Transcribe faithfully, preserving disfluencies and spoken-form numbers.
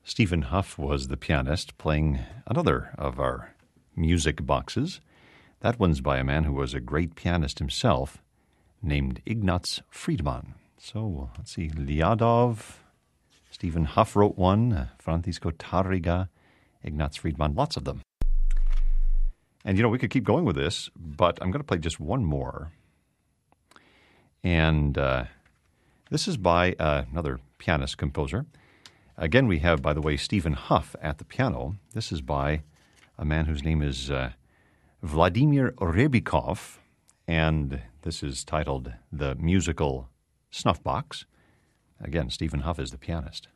Stephen Huff was the pianist playing another of our music boxes. That one's by a man who was a great pianist himself named Ignaz Friedman. So let's see, Liadov, Stephen Huff wrote one, uh, Francisco Tarrega, Ignaz Friedman, lots of them. And, you know, we could keep going with this, but I'm going to play just one more. And uh, this is by uh, another pianist composer. Again, we have, by the way, Stephen Huff at the piano. This is by a man whose name is uh, Vladimir Rebikov, and this is titled The Musical Snuff Box. Again, Stephen Huff is the pianist.